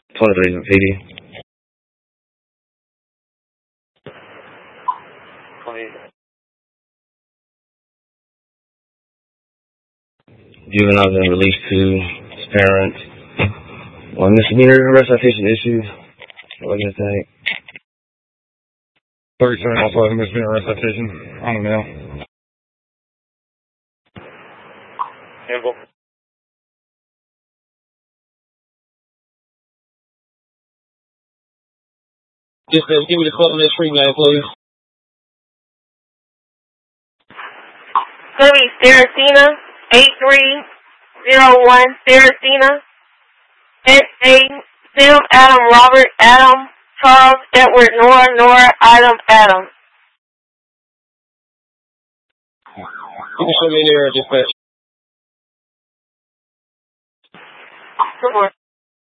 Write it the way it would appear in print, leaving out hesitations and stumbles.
23 PD. 20. Juvenile been released to his parents. On misdemeanor arrest citation issued. What do you think? 37 also has a misdemeanor arrest citation on him now. Campbell. Just give me the call on that screen name, please. Chloe Saracena, 8301 Saracena. S.A. Sam Adam Robert Adam Charles Edward Nora Adam Adam. You can show me in there, dispatch. Good morning.